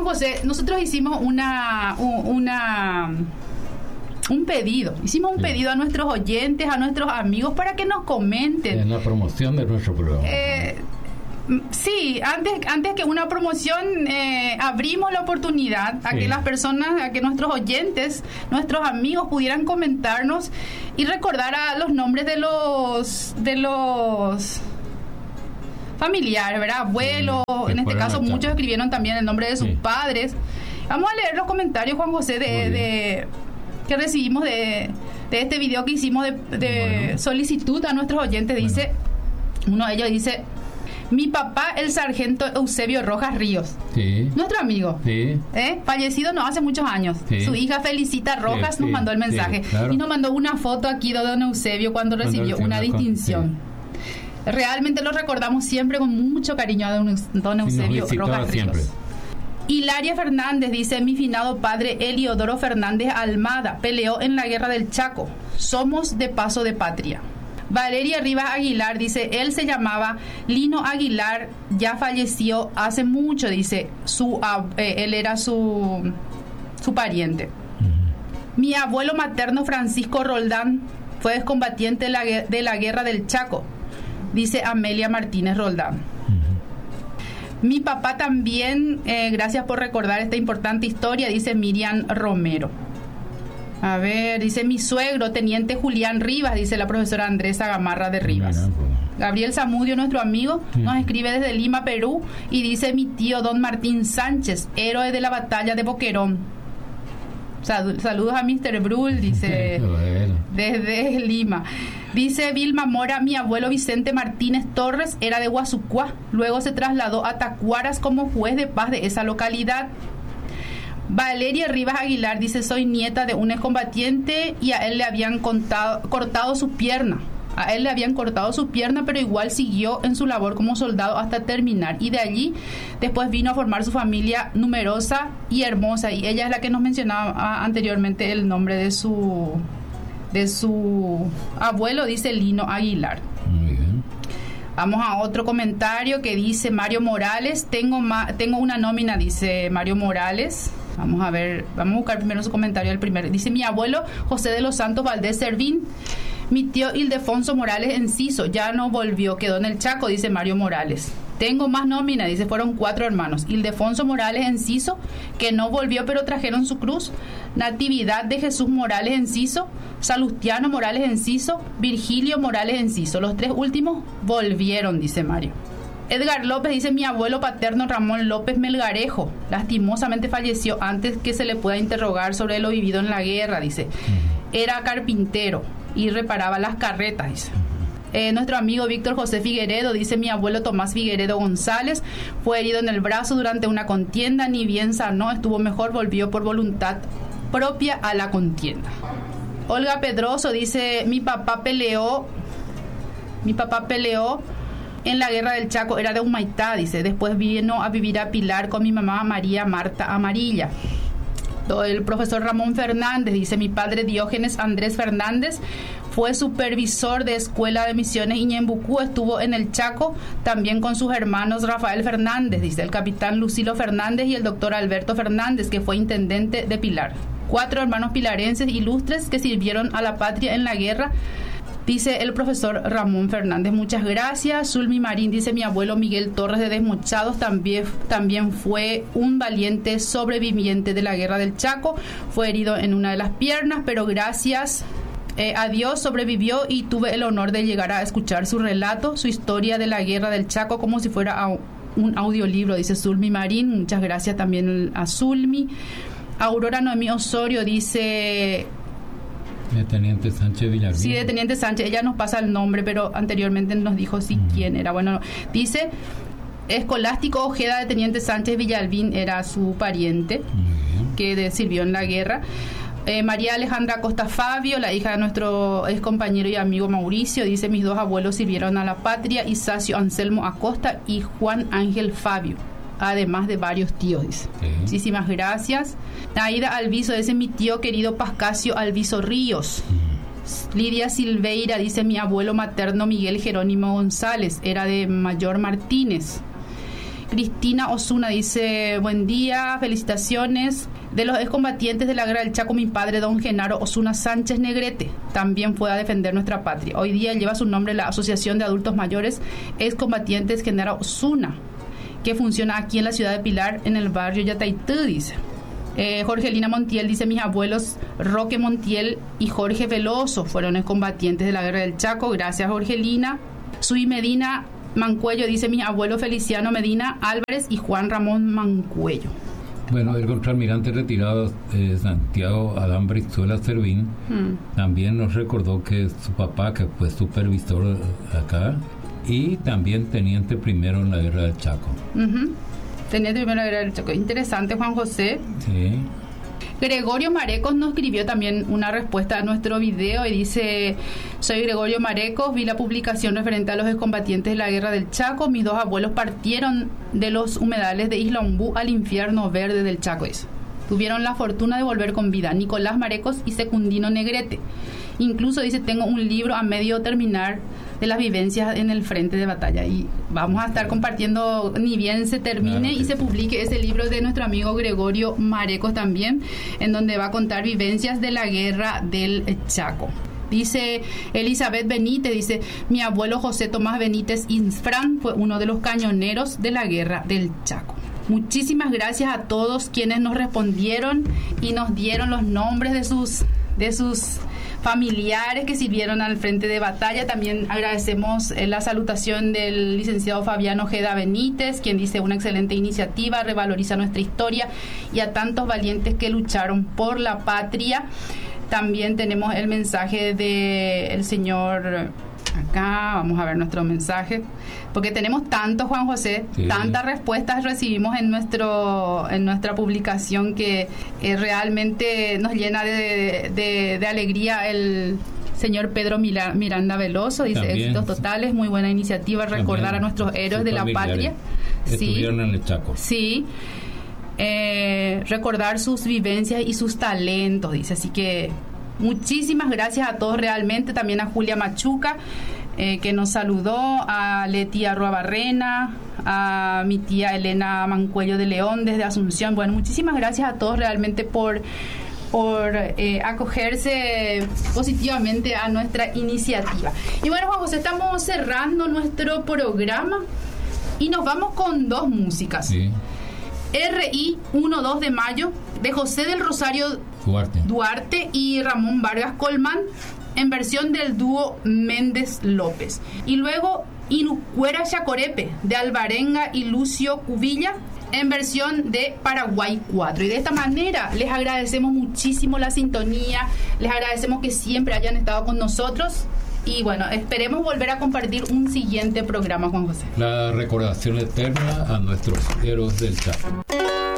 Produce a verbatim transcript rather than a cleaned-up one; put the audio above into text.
José, nosotros hicimos una... una un pedido, hicimos un sí. pedido a nuestros oyentes, a nuestros amigos, para que nos comenten. En la promoción de nuestro programa. Eh, sí, antes, antes que una promoción, eh, abrimos la oportunidad a sí. que las personas, a que nuestros oyentes, nuestros amigos pudieran comentarnos y recordar a los nombres de los de los familiares, ¿verdad? Abuelos, sí, en este caso estar. Muchos escribieron también el nombre de sus sí. padres. Vamos a leer los comentarios, Juan José, de... de que recibimos de, de este video que hicimos de, de bueno. solicitud a nuestros oyentes. Dice, bueno. uno de ellos dice: mi papá, el sargento Eusebio Rojas Ríos, sí. nuestro amigo, sí. ¿eh? fallecido no hace muchos años. Sí. Su hija Felicita Rojas sí, nos sí, mandó el mensaje, sí, claro. y nos mandó una foto aquí de don Eusebio cuando, cuando recibió una distinción. Sí. Realmente lo recordamos siempre con mucho cariño a don, don Eusebio sí, Rojas Ríos. Siempre. Hilaria Fernández dice: mi finado padre Eliodoro Fernández Almada peleó en la guerra del Chaco. Somos de paso de patria. Valeria Rivas Aguilar dice: él se llamaba Lino Aguilar, ya falleció hace mucho, dice, su eh, él era su, su pariente. Uh-huh. Mi abuelo materno Francisco Roldán fue excombatiente de la, de la guerra del Chaco, dice Amelia Martínez Roldán. Mi papá también, eh, gracias por recordar esta importante historia, dice Miriam Romero. A ver, dice mi suegro, teniente Julián Rivas, dice la profesora Andresa Gamarra de Rivas. Gabriel Zamudio, nuestro amigo, sí. nos escribe desde Lima, Perú, y dice mi tío don Martín Sánchez, héroe de la batalla de Boquerón. Sal- saludos a mister Brul, dice bueno. desde Lima. Dice Vilma Mora: mi abuelo Vicente Martínez Torres era de Guasucuá, luego se trasladó a Tacuaras como juez de paz de esa localidad. Valeria Rivas Aguilar dice: soy nieta de un excombatiente y a él le habían contado, cortado su pierna. A él le habían cortado su pierna, pero igual siguió en su labor como soldado hasta terminar. Y de allí, después vino a formar su familia numerosa y hermosa. Y ella es la que nos mencionaba anteriormente el nombre de su, de su abuelo, dice Lino Aguilar. Muy bien. Vamos a otro comentario que dice Mario Morales: tengo, ma- tengo una nómina, dice Mario Morales. Vamos a ver, vamos a buscar primero su comentario. El primero dice: mi abuelo José de los Santos Valdés Servín. Mi tío Ildefonso Morales Enciso ya no volvió, quedó en el Chaco, dice Mario Morales. Tengo más nómina, dice, fueron cuatro hermanos. Ildefonso Morales Enciso, que no volvió pero trajeron su cruz. Natividad de Jesús Morales Enciso, Salustiano Morales Enciso, Virgilio Morales Enciso. Los tres últimos volvieron, dice Mario. Edgar López dice: mi abuelo paterno Ramón López Melgarejo lastimosamente falleció antes que se le pueda interrogar sobre lo vivido en la guerra, dice. Era carpintero y reparaba las carretas, dice. Eh, nuestro amigo Víctor José Figueredo dice: mi abuelo Tomás Figueredo González fue herido en el brazo durante una contienda, ni bien sanó, estuvo mejor, volvió por voluntad propia a la contienda. Olga Pedroso dice: mi papá peleó mi papá peleó en la guerra del Chaco, era de Humaitá, dice. Después vino a vivir a Pilar con mi mamá María Marta Amarilla. El profesor Ramón Fernández dice: mi padre Diógenes Andrés Fernández fue supervisor de Escuela de Misiones Iñembucú, estuvo en el Chaco también con sus hermanos Rafael Fernández, dice, el capitán Lucilo Fernández y el doctor Alberto Fernández, que fue intendente de Pilar. Cuatro hermanos pilarenses ilustres que sirvieron a la patria en la guerra, dice el profesor Ramón Fernández. Muchas gracias. Zulmi Marín dice: mi abuelo Miguel Torres de Desmochados también, también fue un valiente sobreviviente de la guerra del Chaco, fue herido en una de las piernas, pero gracias eh, a Dios sobrevivió y tuve el honor de llegar a escuchar su relato, su historia de la guerra del Chaco, como si fuera a un audiolibro, dice Zulmi Marín. Muchas gracias también a Zulmi. Aurora Noemí Osorio dice: de Teniente Sánchez Villalbín. Sí, de Teniente Sánchez. Ella nos pasa el nombre, pero anteriormente nos dijo sí, uh-huh. quién era. Bueno, dice: Escolástico Ojeda de Teniente Sánchez Villalbín era su pariente, uh-huh. que de, sirvió en la guerra. Eh, María Alejandra Costa Fabio, la hija de nuestro ex compañero y amigo Mauricio, dice: mis dos abuelos sirvieron a la patria, Isacio Anselmo Acosta y Juan Ángel Fabio, además de varios tíos, dice. Sí. Muchísimas gracias. Aida Alviso dice: mi tío querido Pascasio Alviso Ríos. Mm. Lidia Silveira dice: mi abuelo materno Miguel Jerónimo González era de Mayor Martínez. Cristina Osuna dice, buen día, felicitaciones. De los excombatientes de la guerra del Chaco, mi padre, don Genaro Osuna Sánchez Negrete, también fue a defender nuestra patria. Hoy día lleva su nombre la Asociación de Adultos Mayores Excombatientes Genaro Osuna, que funciona aquí en la ciudad de Pilar, en el barrio Yataitú, dice. Eh, Jorgelina Montiel dice, mis abuelos Roque Montiel y Jorge Veloso fueron excombatientes de la guerra del Chaco. Gracias, Jorgelina. Sui Medina Mancuello dice, mis abuelos Feliciano Medina Álvarez y Juan Ramón Mancuello. Bueno, el contraalmirante retirado eh, Santiago Adán Brizuela Servín hmm. también nos recordó que su papá, que fue supervisor acá, y también teniente primero en la guerra del Chaco. Uh-huh. Teniente primero en la guerra del Chaco. Interesante, Juan José. Sí. Gregorio Marecos nos escribió también una respuesta a nuestro video y dice, soy Gregorio Marecos, vi la publicación referente a los excombatientes de la guerra del Chaco. Mis dos abuelos partieron de los humedales de Isla Ombú al infierno verde del Chaco. Eso. Tuvieron la fortuna de volver con vida, Nicolás Marecos y Secundino Negrete. Incluso dice, tengo un libro a medio terminar de las vivencias en el frente de batalla, y vamos a estar compartiendo ni bien se termine claro y se publique ese libro de nuestro amigo Gregorio Marecos también, en donde va a contar vivencias de la guerra del Chaco. Dice Elizabeth Benítez, dice, mi abuelo José Tomás Benítez Infran fue uno de los cañoneros de la guerra del Chaco. Muchísimas gracias a todos quienes nos respondieron y nos dieron los nombres de sus de sus familiares que sirvieron al frente de batalla. También agradecemos eh, la salutación del licenciado Fabián Ojeda Benítez, quien dice, una excelente iniciativa, revaloriza nuestra historia, y a tantos valientes que lucharon por la patria. También tenemos el mensaje del señor... Acá vamos a ver nuestro mensaje, porque tenemos tantos, Juan José, sí. tantas respuestas recibimos en nuestro en nuestra publicación que eh, realmente nos llena de, de, de alegría. El señor Pedro Mila, Miranda Veloso dice, también, éxitos totales, muy buena iniciativa, recordar a nuestros héroes de la patria. Estuvieron sí, en el Chaco. Sí. Eh, recordar sus vivencias y sus talentos, dice, así que muchísimas gracias a todos realmente, también a Julia Machuca, eh, que nos saludó, a Leti Arruabarrena, a mi tía Elena Mancuello de León desde Asunción. Bueno, muchísimas gracias a todos realmente por, por eh, acogerse positivamente a nuestra iniciativa. Y bueno, Juan José, estamos cerrando nuestro programa y nos vamos con dos músicas. Sí. R I uno dos de mayo de José del Rosario Duarte. Duarte y Ramón Vargas Colmán, en versión del dúo Méndez López. Y luego Inucuera Chacorepe de Alvarenga y Lucio Cubilla, en versión de Paraguay cuatro. Y de esta manera les agradecemos muchísimo la sintonía, les agradecemos que siempre hayan estado con nosotros. Y bueno, esperemos volver a compartir un siguiente programa, Juan José. La recordación eterna a nuestros héroes del Chaco.